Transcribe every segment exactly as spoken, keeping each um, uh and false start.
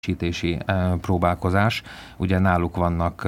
sítési próbálkozás. Ugye náluk vannak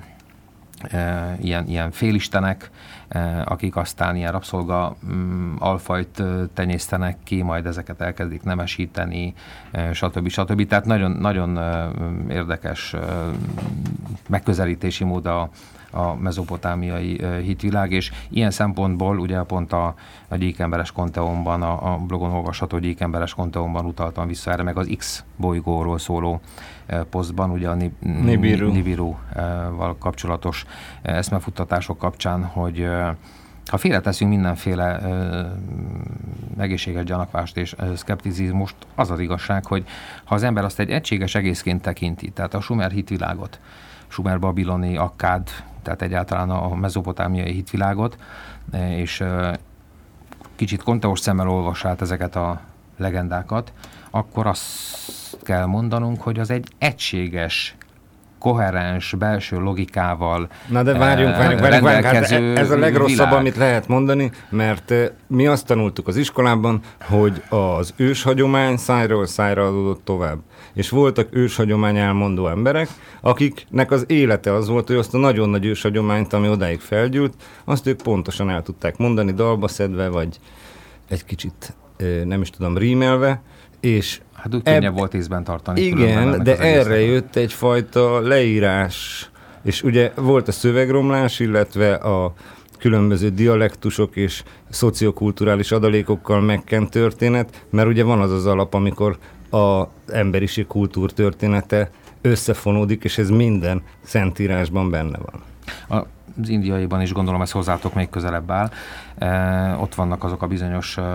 ilyen, ilyen félistenek, akik aztán ilyen rabszolga alfajt tenyésztenek ki, majd ezeket elkezdik nemesíteni, stb. stb. Tehát nagyon, nagyon érdekes megközelítési mód a, a mezopotámiai hitvilág, és ilyen szempontból ugye pont a, a Gyékemberes Konteumban, a, a blogon olvasható Gyékemberes Konteumban utaltam vissza erre, meg az X bolygóról szóló posztban, ugye a Nibiru. Nibiru-val kapcsolatos eszmefuttatások kapcsán, hogy ha félreteszünk mindenféle egészséges gyanakvást és szkepticizmust, az az igazság, hogy ha az ember azt egy egységes egészként tekinti, tehát a sumer hitvilágot, sumer-babiloni, akkád, tehát egyáltalán a mezopotámiai hitvilágot, és kicsit konteós szemmel olvas át ezeket a legendákat, akkor azt kell mondanunk, hogy az egy egységes, koherens, belső logikával Na de várjunk, várjunk, várjunk, várjunk. Hát ez a legrosszabb, világ. Amit lehet mondani, mert mi azt tanultuk az iskolában, hogy az őshagyomány szájról szájra adódott tovább. És voltak őshagyomány elmondó emberek, akiknek az élete az volt, hogy azt a nagyon nagy őshagyományt, ami odáig felgyűlt, azt ők pontosan el tudták mondani, dalba szedve, vagy egy kicsit, nem is tudom, rímelve, és hát úgy könnyebb volt észben tartani. Igen, de erre jött egyfajta leírás, és ugye volt a szövegromlás, illetve a különböző dialektusok és szociokulturális adalékokkal megkent történet, mert ugye van az az alap, amikor az emberiség kultúrtörténete összefonódik, és ez minden szentírásban benne van. Az indiaiban is gondolom ez hozzátok még közelebb áll. E, ott vannak azok a bizonyos, e,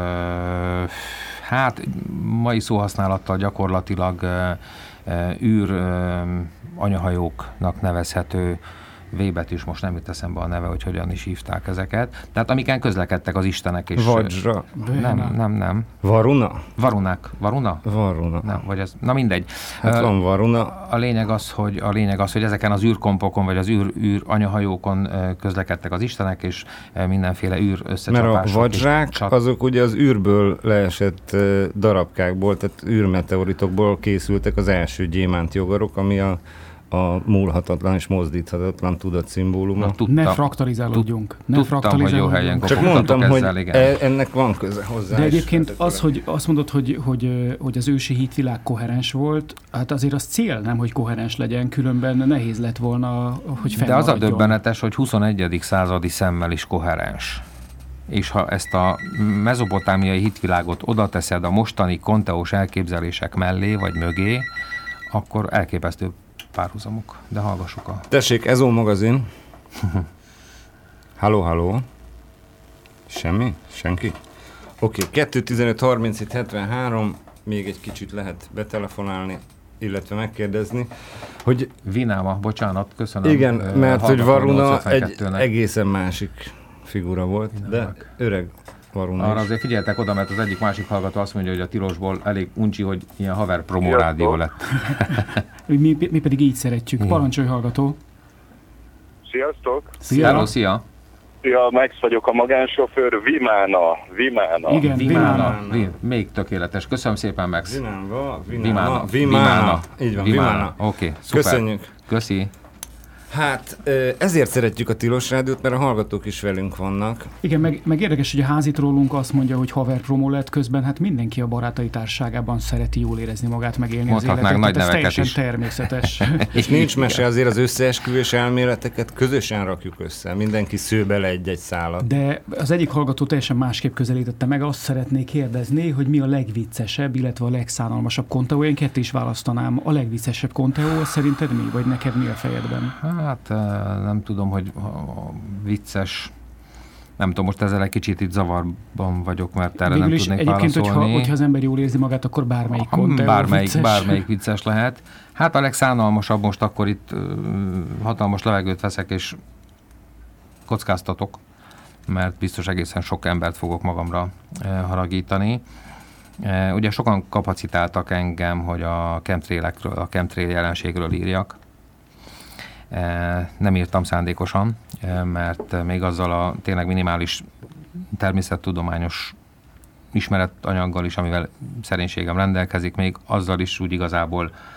hát mai szóhasználattal gyakorlatilag e, e, űr e, anyahajóknak nevezhető V-betűs, most nem jut eszembe a neve, hogy hogyan is hívták ezeket. Tehát amiken közlekedtek az istenek. És Vajra. Nem, nem, nem. Varuna? Varunák. Varuna? Varuna. Nem, vagy ez, na mindegy. Hát van Varuna. A lényeg az, hogy, a lényeg az, hogy ezeken az űrkompokon, vagy az űr, űr anyahajókon közlekedtek az istenek, és mindenféle űr összecsapások. Mert a vadzsák, csap... azok ugye az űrből leesett darabkákból, tehát űrmeteoritokból készültek az első gyémántjogarok, ami a a múlhatatlan és mozdíthatatlan tudatszimbóluma. Ne fraktalizálódjunk. Ne Tudtam, fraktalizálódjunk. Hogy jó helyen Csak mondtam, ezzel, hogy igen. ennek van köze hozzá. De egyébként is, az, hogy azt mondod, hogy, hogy, hogy az ősi hitvilág koherens volt, hát azért az cél nem, hogy koherens legyen, különben nehéz lett volna, hogy fennmaradjon. De az a döbbenetes, hogy huszonegyedik századi szemmel is koherens. És ha ezt a mezopotámiai hitvilágot oda teszed a mostani konteós elképzelések mellé, vagy mögé, akkor elképesztő párhuzamok, de hallgassuk a... Tessék, Ezó magazin. Halló, halló. Semmi? Senki? Oké, okay. kettő tizenöt harmincöt hetvenhárom, még egy kicsit lehet betelefonálni, illetve megkérdezni, hogy... Vináma, bocsánat, köszönöm. Igen, mert hogy Varuna egy egészen másik figura volt, Vinámak. De öreg Varuna arra is. Azért figyeltek oda, mert az egyik másik hallgató azt mondja, hogy a tilosból elég uncsi, hogy ilyen haver promó rádió lett. mi, mi pedig így szeretjük. Hmm. Parancsolj, hallgató! Sziasztok! Szia! Hello, szia! Szia, Max vagyok, a magánsofőr, Vimána, Vimána. Igen, Vimána. Vimána. Még tökéletes. Köszönöm szépen, Max. Vimána, Vimána. Vimána. Így van, Vimána. Vimána. Oké, okay, szuper. Köszönjük. Köszi. Hát ezért szeretjük a Tilos Rádiót, mert a hallgatók is velünk vannak. Igen, meg, meg érdekes, hogy a házitólunk azt mondja, hogy haver promó lett, közben hát mindenki a barátai társaságában szereti jól érezni magát, megélni az életet. Nagy ez teljesen is. természetes. És nincs mese, azért az összeesküvés elméleteket közösen rakjuk össze. Mindenki sző bele egy-egy szálat. De az egyik hallgató teljesen másképp közelítette meg, azt szeretnék kérdezni, hogy mi a legviccesebb, illetve a legszánalmasabb konteó. Én ketté is választanám. A legviccesebb konteó szerinted mi? Vagy neked mi a fejedben? Hát nem tudom, hogy vicces, nem tudom, most ezzel egy kicsit itt zavarban vagyok, mert erre végül nem is tudnék egyébként, válaszolni. Hogyha, hogyha az ember jól érzi magát, akkor bármelyik konteó bármelyik, vicces. bármelyik vicces lehet. Hát a legszánalmasabb most akkor itt uh, hatalmas levegőt veszek, és kockáztatok, mert biztos egészen sok embert fogok magamra uh, haragítani. Uh, ugye sokan kapacitáltak engem, hogy a chemtrailekről, a chemtrail jelenségről írjak. Nem írtam szándékosan, mert még azzal a tényleg minimális természettudományos ismeretanyaggal is, amivel szerénységem rendelkezik, még azzal is úgy igazából